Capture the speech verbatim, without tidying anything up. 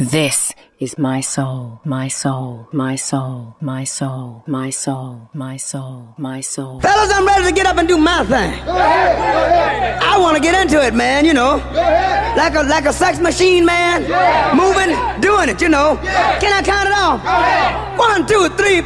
This is my soul, my soul, my soul, my soul, my soul, my soul, my soul. Fellas, I'm ready to get up and do my thing. Go ahead, go ahead. I want to get into it, man, you know. Go ahead. Like a like a sex machine, man. Yeah. Moving, doing it, you know. Yeah. Can I count it off? Go ahead. One, two, three.